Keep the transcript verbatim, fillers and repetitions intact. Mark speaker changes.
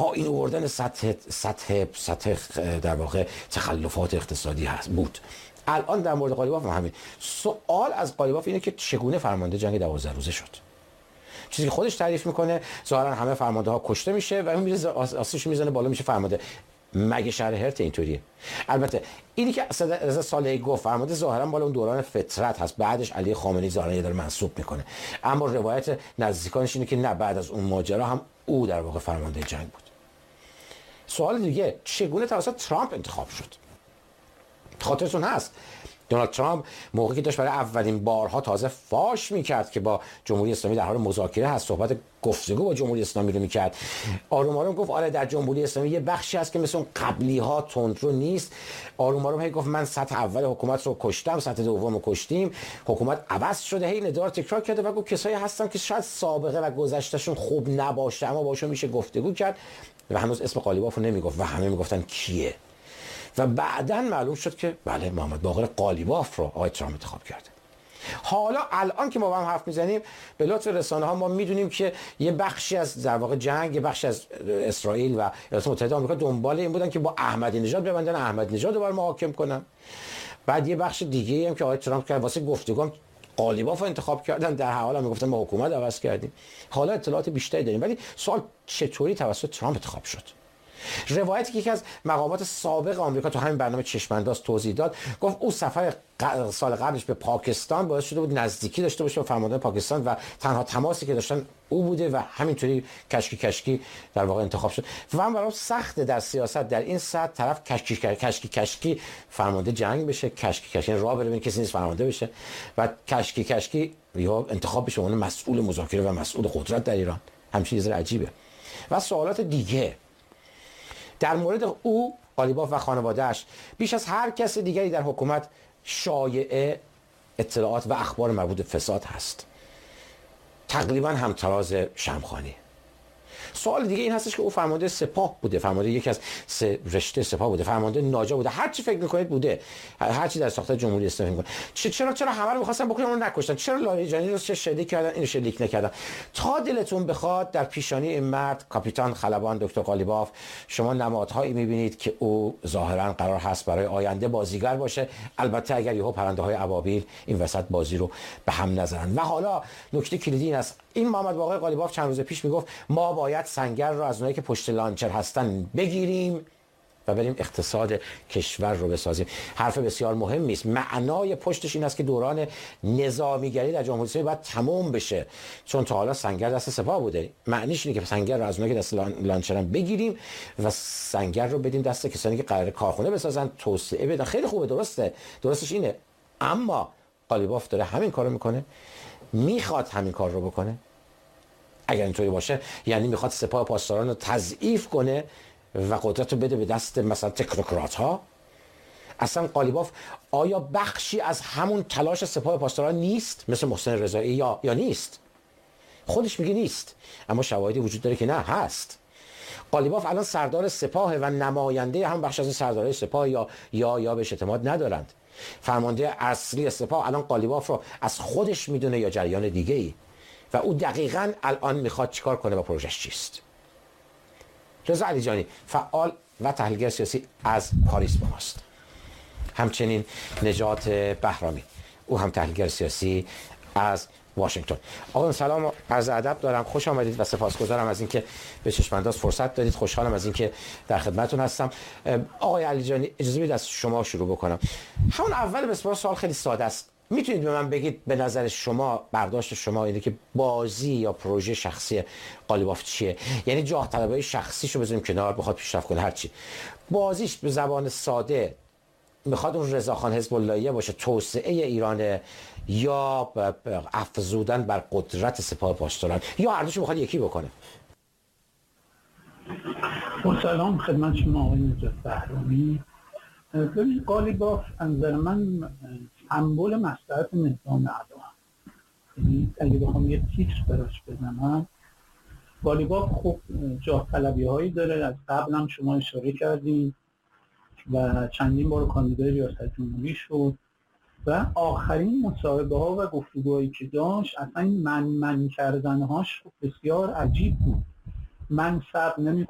Speaker 1: پایین آوردن سطح سطح سطح در واقع تخلفات اقتصادی هست بود. الان در مورد قالیباف هم همین. سوال از قالیباف اینه که چگونه فرمانده جنگ دوازده روزه شد. چیزی که خودش تعریف میکنه ظاهرا همه فرمانده ها کشته میشه و اون میره آسیش میزنه بالا میشه فرمانده. مگه شهر هرت اینطوریه؟ البته اینی که رضا صالحی گفت فرمانده ظاهرا بالا اون دوران فترت هست، بعدش علی خامنه‌ای ظاهرا یه داره منسوب میکنه، اما روایت نزدیکانش اینه که نه، بعد از اون ماجرا هم او در واقع فرمانده جنگ بود. سوال دیگه، چگونه توسط ترامپ انتخاب شد؟ خاطرتون هست دونالد ترامپ موقعی که داشت برای اولین بارها تازه فاش میکرد که با جمهوری اسلامی در حال مذاکره هست، صحبت گفتگو با جمهوری اسلامی رو میکرد، آروم آروم گفت آره در جمهوری اسلامی یه بخشی هست که مثل اون قبلی ها تندرو نیست. آروم آروم هی گفت من سطح اول حکومت رو کشتم، سطح دوم رو کشتیم، حکومت عوض شده، هی ندار تکرار کرده و گفت کسایی هستن که شاید سابقه و گذشتهشون خوب نباشه اما باشون میشه گفتگو کرد و هنوز اسم قالیباف رو نمیگفت و همه میگفتن کیه. و بعداً معلوم شد که بله محمد باقر قالیباف رو آقای ترامپ انتخاب کرده. حالا الان که ما با هم حرف میزنیم به لطف رسانه ها ما میدونیم که یه بخشی از در واقع جنگ، یه بخشی از اسرائیل و ایالات متحده آمریکا دنبال این بودن که با احمدی نژاد ببندن، احمدی نژاد رو بر محاکم کنن. بعد یه بخش دیگه هم که آقای ترامپ کرد واسه گفتگو هم قالیباف رو انتخاب کردن، در حال هم میگفتن ما حکومت عوض کردیم. حالا اطلاعات بیشتری داریم، ولی سوال چطوری توسط ترامپ انتخاب شد؟ روایتی که یکی از مقامات سابق آمریکا تو همین برنامه چشمانداز توضیح داد، گفت او سفر سال قبلش به پاکستان باعث شده بود نزدیکی داشته باشه با فرمانده پاکستان و تنها تماسی که داشتن او بوده و همینطوری کشکی کشکی در واقع انتخاب شد. و من برام سخته در سیاست در این سطح طرف کشکی کشکی کشکی فرمانده جنگ بشه، کشکی کشکی راه بره کسی نیست فرمانده بشه و کشکی کشکی یا انتخاب بشه اون مسئول مذاکره و مسئول قدرت در ایران. همین چیز عجیبه. و سوالات دیگه در مورد او، قالیباف و خانواده‌اش بیش از هر کس دیگری در حکومت شایعه اطلاعات و اخبار مربوط به فساد هست، تقریبا همتراز شمخانی. سوال دیگه این هستش که او فرمانده سپاه بوده، فرمانده یکی از سه رشته سپاه بوده، فرمانده ناجا بوده، هر چی فکر میکنید بوده، هر چی در ساختار جمهوری اسلامی میکنه. چرا چرا همه رو می‌خواستن بکنن اون نکشتن؟ چرا لاریجانی رو چه شلیک کردن اینو شلیک نکردن؟ تا دلتون بخواد در پیشانی این مرد کاپیتان خلبان دکتر قالیباف شما نمادهایی میبینید که او ظاهرا قرار هست برای آینده بازیگر باشه، البته اگر یهو پرنده‌های ابابیل این وسط بازی رو به هم نزنن. و حالا نکته کلیدی این است، این محمد باقر قالیباف چند روز پیش میگفت ما باید سنگر رو از اونایی که پشت لانچر هستن بگیریم و بریم اقتصاد کشور رو بسازیم. حرف بسیار مهمی است. معنای پشتش این است که دوران نظامیگری در جمهوری اسلامی باید تمام بشه، چون تا حالا سنگر دست سپاه بوده. معنیش اینه که سنگر رو از اونایی که دست لانچرن بگیریم و سنگر رو بدیم دست کسانی که قرار کارخونه بسازن، توسعه بدن. خیلی خوبه، درسته، درستش اینه. اما قالیباف داره همین کارو میکنه، میخواد همین کار رو بکنه. اگر اینطوری باشه یعنی میخواد سپاه پاسداران رو تضعیف کنه و قدرت رو بده به دست مثلا تکنوکرات ها. اصلا قالیباف آیا بخشی از همون تلاش سپاه پاسداران نیست مثل محسن رضایی یا یا نیست؟ خودش میگه نیست، اما شواهدی وجود داره که نه، هست. قالیباف الان سردار سپاه و نماینده هم بخش از سردارای سپاه یا یا یا بهش اعتماد ندارند. فرمانده اصلی سپاه الان قالیباف رو از خودش میدونه یا جریان دیگه ای و او دقیقاً الان میخواد چیکار کنه و پروژهش چیست. رضا علیجانی فعال و تحلیلگر سیاسی از پاریس با ماست. همچنین نجات بهرامی، او هم تحلیلگر سیاسی از واشنگتن. آقا سلام، عرض ادب دارم، خوش آمدید و سپاسگزارم از اینکه به چشمانداز فرصت دادید. خوشحالم از اینکه در خدمتتون هستم. آقای علیجانی اجازه بدید از شما شروع بکنم. همون اول بسیار سوال خیلی ساده است. میتونید به من بگید به نظر شما، برداشت شما اینه که بازی یا پروژه شخصی قالیباف چیه؟ یعنی جاه طلبای شخصیشو بذاریم کنار، بخواد پیشرفت کنه هر چی. بازیش به زبان ساده میخواد اون رضاخان حزب اللهیه باشه، توسعه ایران یا افزودن بر قدرت سپاه پاسداران، یا هر دوشو میخواد یکی بکنه؟
Speaker 2: سلام خدمت شما آقای نجات بهرامی. ببین قالیباف از نظر من سمبل مصلحت نظام اعدام، یعنی اگه بخوام یه تیتر براش بزنم، قالیباف خب جاه طلبی هایی داره، از قبل هم شما اشاره کردین و چندین بار کاندیدای ریاست جمهوری شد و آخرین مصاحبه ها و گفتگوهایی که داشت اصلا من من کردنهاش بسیار عجیب بود. من صبر نمی